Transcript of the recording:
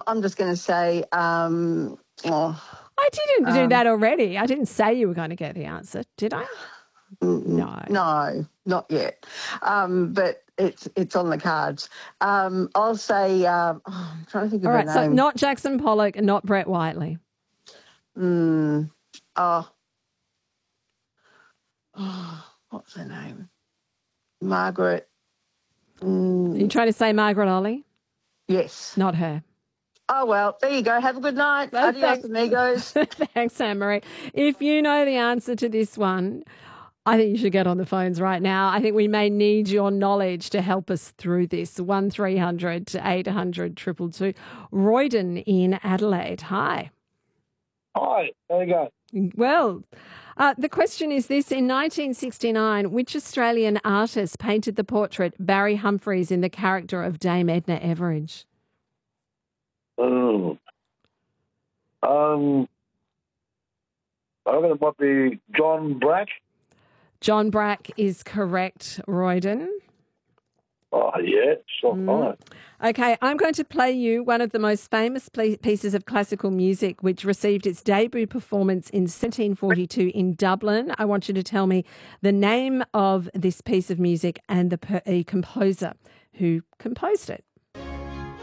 I'm just going to say, I didn't do that already. I didn't say you were going to get the answer, did I? No. No, not yet. But it's on the cards. I'll say, I'm trying to think of All her right, so name. not Jackson Pollock and not Brett Whiteley. What's her name? Margaret. Are you trying to say Margaret Ollie? Yes. Not her. Oh, well, there you go. Have a good night. Adios, Thanks. amigos. Thanks, Anne-Marie. If you know the answer to this one, I think you should get on the phones right now. I think we may need your knowledge to help us through this. 1300 800 222. Royden in Adelaide. Hi. Hi, there you go. Well, the question is this. In 1969, which Australian artist painted the portrait Barry Humphries in the character of Dame Edna Everage? I reckon it might be John Brack. John Brack is correct, Royden. Oh, yeah, fine. Okay, I'm going to play you one of the most famous pieces of classical music which received its debut performance in 1742 in Dublin. I want you to tell me the name of this piece of music and the composer who composed it.